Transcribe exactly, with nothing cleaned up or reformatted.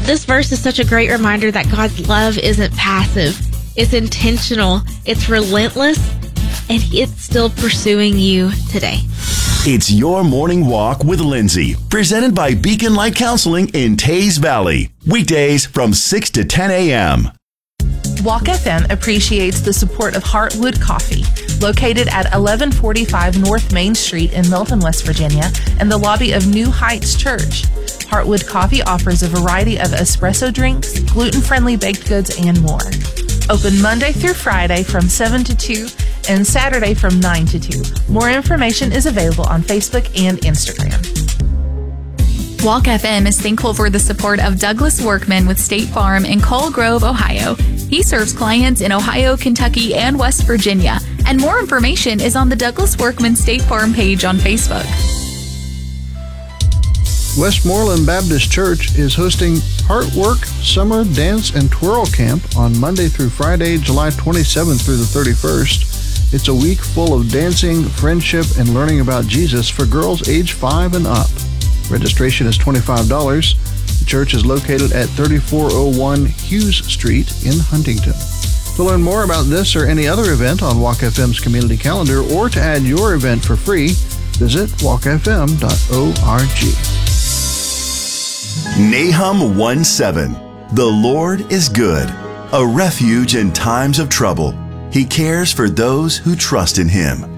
This verse is such a great reminder that God's love isn't passive. It's intentional. It's relentless. And it's still pursuing you today. It's Your Morning Walk with Lindsay, presented by Beacon Light Counseling in Taze Valley. Weekdays from six to ten a.m. Walk F M appreciates the support of Heartwood Coffee, located at eleven forty-five North Main Street in Milton, West Virginia, and the lobby of New Heights Church. Heartwood Coffee offers a variety of espresso drinks, gluten-friendly baked goods, and more. Open Monday through Friday from seven to two and Saturday from nine to two. More information is available on Facebook and Instagram. Walk F M is thankful for the support of Douglas Workman with State Farm in Coal Grove, Ohio. He serves clients in Ohio, Kentucky, and West Virginia. And more information is on the Douglas Workman State Farm page on Facebook. Westmoreland Baptist Church is hosting Heartwork Summer Dance and Twirl Camp on Monday through Friday, July twenty-seventh through the thirty-first. It's a week full of dancing, friendship, and learning about Jesus for girls age five and up. Registration is twenty-five dollars. The church is located at thirty-four oh one Hughes Street in Huntington. To learn more about this or any other event on Walk F M's community calendar, or to add your event for free, visit walk f m dot org. Nahum one seven. The Lord is good, a refuge in times of trouble. He cares for those who trust in Him.